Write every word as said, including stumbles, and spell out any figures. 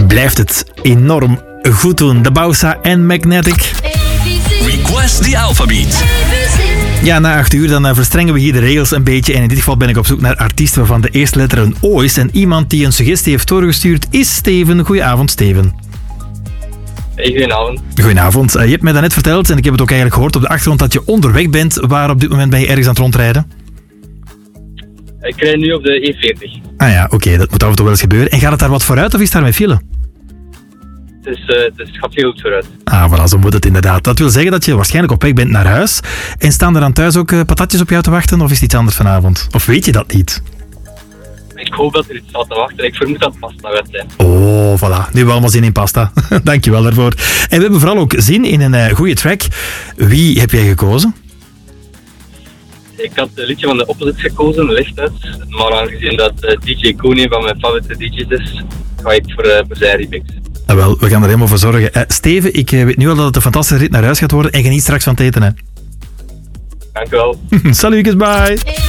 blijft het enorm goed doen. De Bausa en Magnetic. Request the Alphabeat. Ja, na acht uur dan verstrengen we hier de regels een beetje. En in dit geval ben ik op zoek naar artiesten waarvan de eerste letter een O is. En iemand die een suggestie heeft doorgestuurd is Steven. Goedenavond, Steven. Hey, goedenavond. Goedenavond. Uh, je hebt mij daarnet verteld, en ik heb het ook eigenlijk gehoord op de achtergrond, dat je onderweg bent. Waar op dit moment ben je ergens aan het rondrijden? Ik rijd nu op de E veertig. Ah ja, oké, okay, dat moet af en toe wel eens gebeuren. En gaat het daar wat vooruit of is daar met file? Het, is, uh, het gaat heel goed vooruit. Ah, voilà, zo moet het inderdaad. Dat wil zeggen dat je waarschijnlijk op weg bent naar huis. En staan er dan thuis ook uh, patatjes op jou te wachten? Of is het iets anders vanavond? Of weet je dat niet? Ik hoop dat er iets staat te wachten. Ik vermoed dat het pasta gaat zijn. Oh, voilà. Nu hebben we allemaal zin in pasta. Dankjewel daarvoor. En we hebben vooral ook zin in een uh, goede track. Wie heb jij gekozen? Ik had het liedje van de Opposite gekozen, Licht uit. Maar aangezien dat uh, D J Koen een van mijn favoriete D J's is, ga ik voor, uh, voor zijn remix. Ah, wel, we gaan er helemaal voor zorgen. Uh, Steven, ik uh, weet nu al dat het een fantastische rit naar huis gaat worden. En geniet straks van het eten, hè. Dank u wel. Salut, bye.